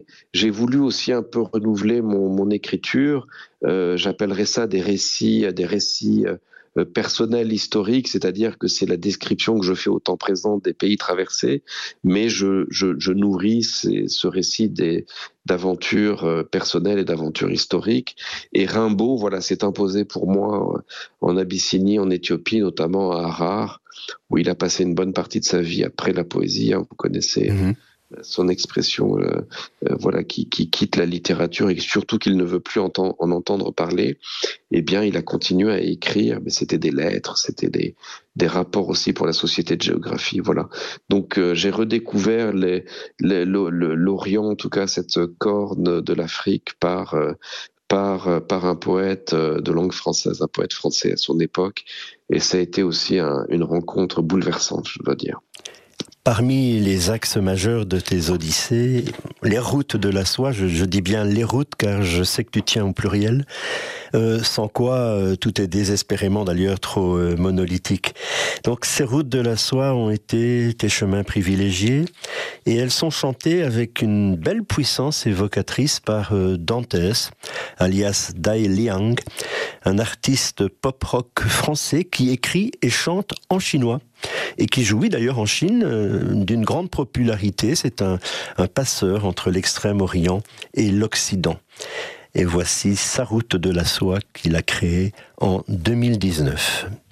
j'ai voulu aussi un peu renouveler mon écriture. J'appellerais ça des récits personnels historiques, c'est-à-dire que c'est la description que je fais au temps présent des pays traversés, mais je nourris ce récit d'aventures personnelles et d'aventures historiques. Et Rimbaud, voilà, s'est imposé pour moi en Abyssinie, en Éthiopie, notamment à Harar, où il a passé une bonne partie de sa vie après la poésie. Hein, vous connaissez Mhm. son expression, voilà, qui quitte la littérature et surtout qu'il ne veut plus en entendre parler. Eh bien, il a continué à écrire, mais c'était des lettres, c'était des rapports aussi pour la Société de géographie, voilà. Donc, j'ai redécouvert l'Orient, en tout cas cette corne de l'Afrique par un poète de langue française, un poète français à son époque, et ça a été aussi une rencontre bouleversante, je dois dire. Parmi les axes majeurs de tes odyssées, les routes de la soie, je dis bien les routes car je sais que tu tiens au pluriel, sans quoi tout est désespérément d'ailleurs trop monolithique. Donc ces routes de la soie ont été tes chemins privilégiés et elles sont chantées avec une belle puissance évocatrice par Dantès, alias Dai Liang, un artiste pop-rock français qui écrit et chante en chinois et qui jouit d'ailleurs en Chine d'une grande popularité. C'est un passeur entre l'extrême-orient et l'Occident. Et voici sa route de la soie qu'il a créée en 2019.